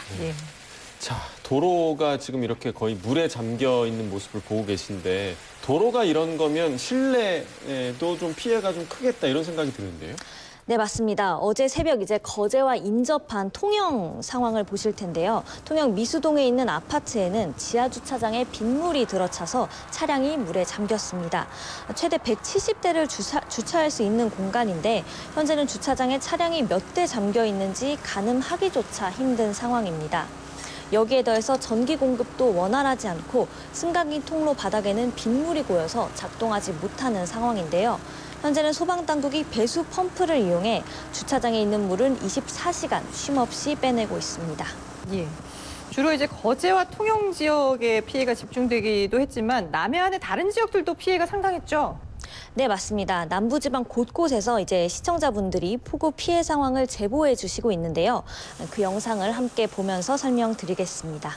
예. 자, 도로가 지금 이렇게 거의 물에 잠겨 있는 모습을 보고 계신데 도로가 이런 거면 실내에도 좀 피해가 좀 크겠다 이런 생각이 드는데요. 네, 맞습니다. 어제 새벽 이제 거제와 인접한 통영 상황을 보실 텐데요. 통영 미수동에 있는 아파트에는 지하 주차장에 빗물이 들어차서 차량이 물에 잠겼습니다. 최대 170대를 주차할 수 있는 공간인데 현재는 주차장에 차량이 몇 대 잠겨 있는지 가늠하기조차 힘든 상황입니다. 여기에 더해서 전기 공급도 원활하지 않고 승강기 통로 바닥에는 빗물이 고여서 작동하지 못하는 상황인데요. 현재는 소방당국이 배수 펌프를 이용해 주차장에 있는 물은 24시간 쉼없이 빼내고 있습니다. 예. 주로 이제 거제와 통영 지역에 피해가 집중되기도 했지만 남해안의 다른 지역들도 피해가 상당했죠. 네, 맞습니다. 남부지방 곳곳에서 이제 시청자분들이 폭우 피해 상황을 제보해 주시고 있는데요. 그 영상을 함께 보면서 설명드리겠습니다.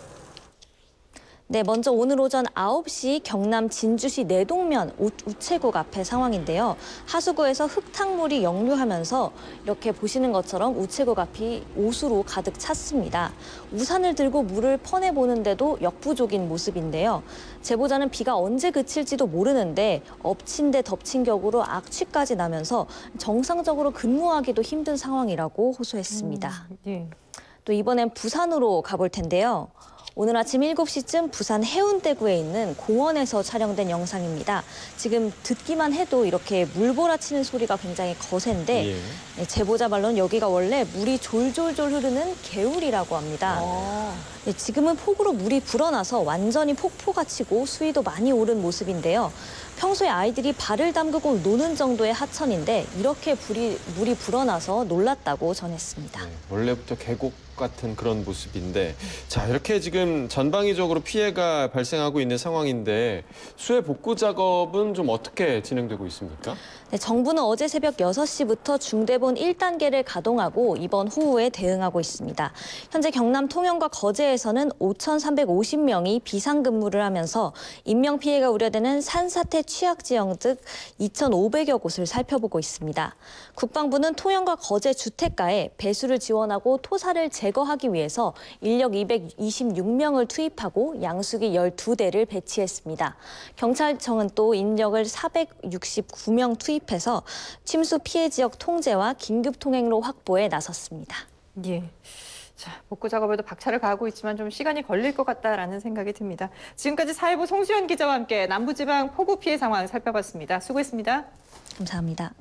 네, 먼저 오늘 오전 9시 경남 진주시 내동면 우체국 앞의 상황인데요. 하수구에서 흙탕물이 역류하면서 이렇게 보시는 것처럼 우체국 앞이 옷으로 가득 찼습니다. 우산을 들고 물을 퍼내보는데도 역부족인 모습인데요. 제보자는 비가 언제 그칠지도 모르는데 엎친 데 덮친 격으로 악취까지 나면서 정상적으로 근무하기도 힘든 상황이라고 호소했습니다. 예. 또 이번엔 부산으로 가볼 텐데요. 오늘 아침 7시쯤 부산 해운대구에 있는 공원에서 촬영된 영상입니다. 지금 듣기만 해도 이렇게 물몰아치는 소리가 굉장히 거센데 예. 제보자 말로는 여기가 원래 물이 졸졸졸 흐르는 개울이라고 합니다. 지금은 폭우로 물이 불어나서 완전히 폭포가 치고 수위도 많이 오른 모습인데요. 평소에 아이들이 발을 담그고 노는 정도의 하천인데 이렇게 물이 불어나서 놀랐다고 전했습니다. 네, 원래부터 계곡 같은 그런 모습인데 자, 이렇게 지금 전방위적으로 피해가 발생하고 있는 상황인데 수해 복구 작업은 좀 어떻게 진행되고 있습니까? 네, 정부는 어제 새벽 6시부터 중대본 1단계를 가동하고 이번 호우에 대응하고 있습니다. 현재 경남 통영과 거제에서는 5,350명이 비상근무를 하면서 인명피해가 우려되는 산사태 취약지역 등 2,500여 곳을 살펴보고 있습니다. 국방부는 통영과 거제 주택가에 배수를 지원하고 토사를 제거하기 위해서 인력 226명을 투입하고 양수기 12대를 배치했습니다. 경찰청은 또 인력을 469명 투입해서 침수 피해 지역 통제와 긴급 통행로 확보에 나섰습니다. 예. 자, 복구 작업에도 박차를 가하고 있지만 좀 시간이 걸릴 것 같다라는 생각이 듭니다. 지금까지 사회부 송수연 기자와 함께 남부지방 폭우 피해 상황 살펴봤습니다. 수고했습니다. 감사합니다.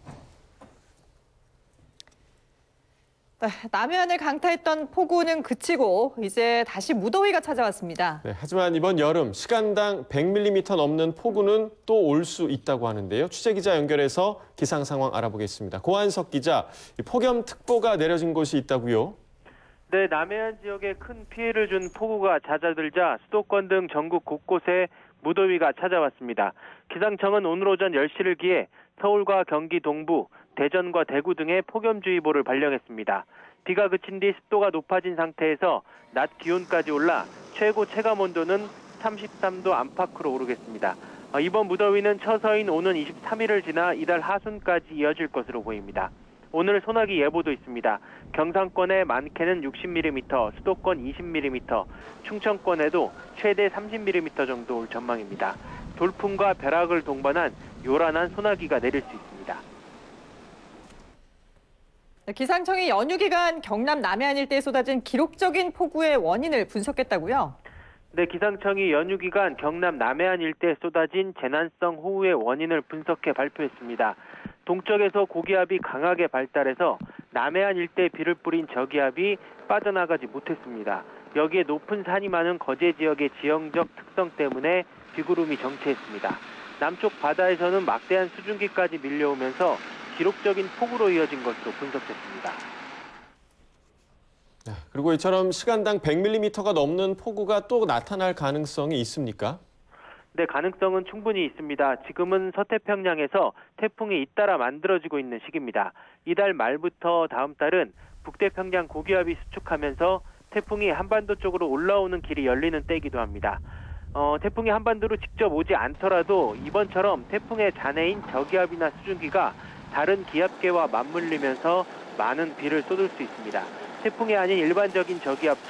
네, 남해안을 강타했던 폭우는 그치고 이제 다시 무더위가 찾아왔습니다. 네, 하지만 이번 여름 시간당 100mm 넘는 폭우는 또 올 수 있다고 하는데요. 취재기자 연결해서 기상 상황 알아보겠습니다. 고한석 기자, 폭염특보가 내려진 곳이 있다고요? 네, 남해안 지역에 큰 피해를 준 폭우가 잦아들자 수도권 등 전국 곳곳에 무더위가 찾아왔습니다. 기상청은 오늘 오전 10시를 기해 서울과 경기 동부, 대전과 대구 등에 폭염주의보를 발령했습니다. 비가 그친 뒤 습도가 높아진 상태에서 낮 기온까지 올라 최고 체감온도는 33도 안팎으로 오르겠습니다. 이번 무더위는 처서인 오는 23일을 지나 이달 하순까지 이어질 것으로 보입니다. 오늘 소나기 예보도 있습니다. 경상권에 많게는 60mm, 수도권 20mm, 충청권에도 최대 30mm 정도 올 전망입니다. 돌풍과 벼락을 동반한 요란한 소나기가 내릴 수 있습니다. 기상청이 연휴 기간 경남 남해안 일대에 쏟아진 기록적인 폭우의 원인을 분석했다고요? 네, 기상청이 연휴 기간 경남 남해안 일대에 쏟아진 재난성 호우의 원인을 분석해 발표했습니다. 동쪽에서 고기압이 강하게 발달해서 남해안 일대에 비를 뿌린 저기압이 빠져나가지 못했습니다. 여기에 높은 산이 많은 거제 지역의 지형적 특성 때문에 비구름이 정체했습니다. 남쪽 바다에서는 막대한 수증기까지 밀려오면서 기록적인 폭우로 이어진 것으로 분석됐습니다. 네, 그리고 이처럼 시간당 100mm가 넘는 폭우가 또 나타날 가능성이 있습니까? 네, 가능성은 충분히 있습니다. 지금은 서태평양에서 태풍이 잇따라 만들어지고 있는 시기입니다. 이달 말부터 다음 달은 북태평양 고기압이 수축하면서 태풍이 한반도 쪽으로 올라오는 길이 열리는 때이기도 합니다. 태풍이 한반도로 직접 오지 않더라도 이번처럼 태풍의 잔해인 저기압이나 수증기가 다른 기압계와 맞물리면서 많은 비를 쏟을 수 있습니다. 태풍이 아닌 일반적인 저기압도